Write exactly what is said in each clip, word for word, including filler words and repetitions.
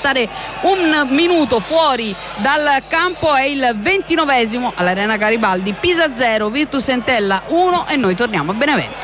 stare un minuto fuori dal campo. È il ventinovesimo all'Arena Garibaldi. Pisa zero, Virtus Entella uno e noi torniamo a Benevento.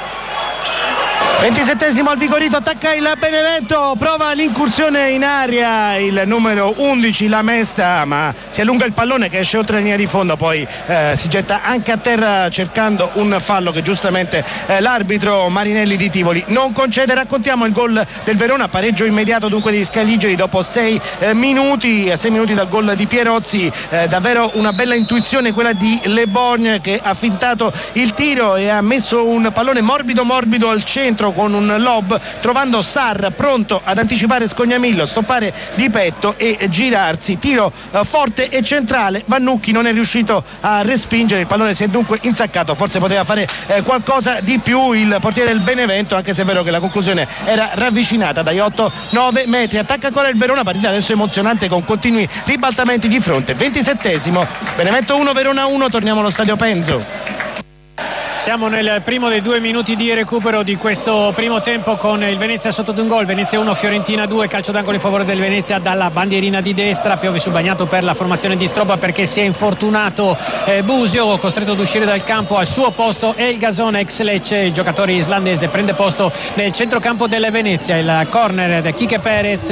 ventisettesimo al Vigorito, attacca il Benevento, prova l'incursione in aria il numero undici La Mesta, ma si allunga il pallone che esce oltre la linea di fondo, poi eh, si getta anche a terra cercando un fallo che giustamente eh, l'arbitro Marinelli di Tivoli non concede. Raccontiamo il gol del Verona, pareggio immediato dunque di Scaligeri dopo sei eh, minuti, sei minuti dal gol di Pierozzi. Eh, davvero una bella intuizione quella di Le Borgne, che ha fintato il tiro e ha messo un pallone morbido morbido al centro con un lob, trovando Sarr pronto ad anticipare Scognamillo, stoppare di petto e girarsi. Tiro eh, forte e centrale, Vannucchi non è riuscito a respingere, il pallone si è dunque insaccato, forse poteva fare eh, qualcosa di più il portiere del Benevento, anche se è vero che la conclusione era ravvicinata dai otto nove metri. Attacca ancora il Verona, partita adesso emozionante con continui ribaltamenti di fronte. ventisettesimo, Benevento uno, Verona uno, torniamo allo stadio Penzo. Siamo nel primo dei due minuti di recupero di questo primo tempo con il Venezia sotto di un gol. Venezia uno, Fiorentina due, calcio d'angolo in favore del Venezia dalla bandierina di destra. Piove sul bagnato per la formazione di Stroba perché si è infortunato eh, Busio, costretto ad uscire dal campo. Al suo posto El Gazon, ex Lecce, il giocatore islandese, prende posto nel centrocampo del Venezia. Il corner da Quique Perez,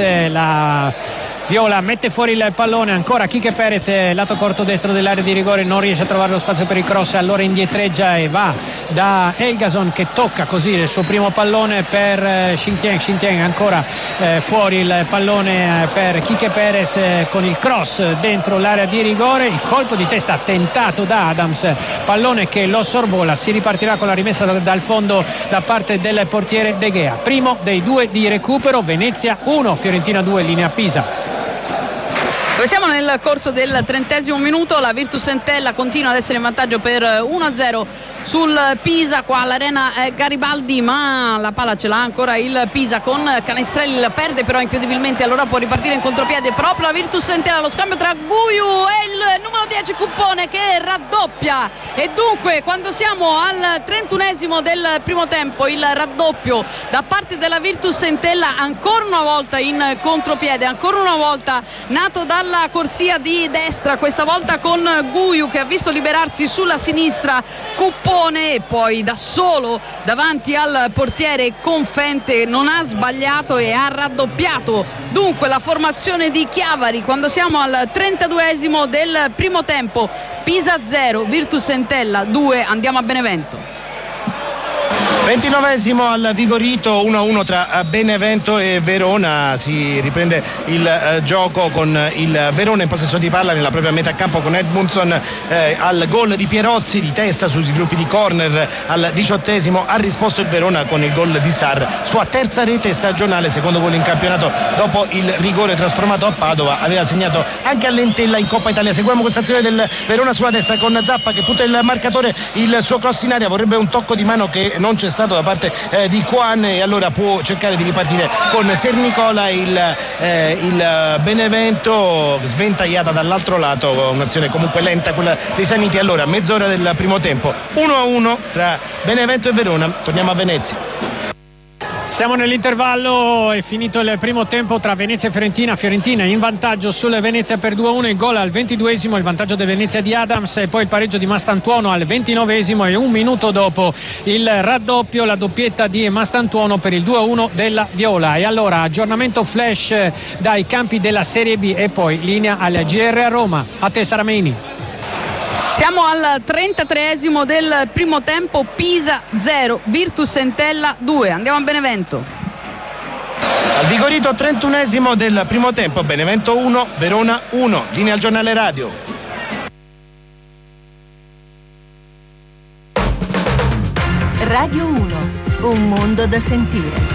la Viola mette fuori il pallone, ancora Quique Perez, lato corto destro dell'area di rigore, non riesce a trovare lo spazio per il cross, allora indietreggia e va da Elgason che tocca così il suo primo pallone per Xintian. Xintian ancora eh, fuori il pallone per Quique Perez eh, con il cross dentro l'area di rigore, il colpo di testa tentato da Adams, pallone che lo sorvola, si ripartirà con la rimessa dal fondo da parte del portiere De Gea. Primo dei due di recupero, Venezia uno, Fiorentina due, linea Pisa. Siamo nel corso del trentesimo minuto, la Virtus Entella continua ad essere in vantaggio per uno a zero sul Pisa qua all'Arena Garibaldi, ma la palla ce l'ha ancora il Pisa con Canestrelli, la perde però incredibilmente, allora può ripartire in contropiede proprio la Virtus Entella, lo scambio tra Guiu e il numero dieci Cuppone che raddoppia, e dunque quando siamo al trentunesimo del primo tempo il raddoppio da parte della Virtus Entella, ancora una volta in contropiede, ancora una volta nato dalla corsia di destra, questa volta con Guiu che ha visto liberarsi sulla sinistra Cuppone e poi da solo davanti al portiere Confente non ha sbagliato e ha raddoppiato dunque la formazione di Chiavari quando siamo al trentaduesimo del primo tempo. Pisa zero, Virtus Entella due, andiamo a Benevento. ventinovesimo al Vigorito, uno a uno tra Benevento e Verona, si riprende il eh, gioco con il Verona in possesso di palla nella propria metà campo con Edmundson eh, al gol di Pierozzi di testa sui sviluppi di corner. Al diciottesimo ha risposto il Verona con il gol di Sarr, sua terza rete stagionale, secondo gol in campionato dopo il rigore trasformato a Padova, aveva segnato anche a Lentella in Coppa Italia. Seguiamo questa azione del Verona sulla destra con Zappa che punta il marcatore, il suo cross in aria, vorrebbe un tocco di mano che non c'è stato da parte eh, di Quan, e allora può cercare di ripartire con Sernicola. Il, eh, il Benevento sventagliata dall'altro lato, un'azione comunque lenta quella dei Saniti. Allora mezz'ora del primo tempo, uno a uno tra Benevento e Verona, torniamo a Venezia. Siamo nell'intervallo, è finito il primo tempo tra Venezia e Fiorentina. Fiorentina in vantaggio sul Venezia per due a uno, il gol al ventiduesimo, il vantaggio del Venezia di Adams, e poi il pareggio di Mastantuono al ventinovesimo e un minuto dopo il raddoppio, la doppietta di Mastantuono per il due a uno della Viola. E allora aggiornamento flash dai campi della Serie B e poi linea al G R a Roma. A te Sarameni. Siamo al trentatreesimo del primo tempo, Pisa zero, Virtus Entella due, andiamo a Benevento. Al Vigorito, trentunesimo del primo tempo, Benevento uno, Verona uno, linea al giornale radio. Radio uno, un mondo da sentire.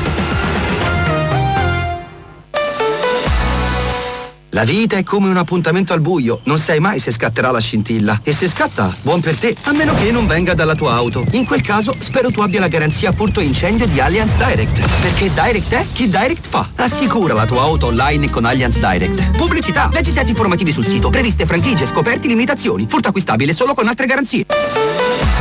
La vita è come un appuntamento al buio, non sai mai se scatterà la scintilla. E se scatta, buon per te, a meno che non venga dalla tua auto. In quel caso, spero tu abbia la garanzia furto incendio di Allianz Direct. Perché Direct è chi Direct fa. Assicura la tua auto online con Allianz Direct. Pubblicità, leggi set informativi sul sito, previste franchigie, scoperti, limitazioni. Furto acquistabile solo con altre garanzie.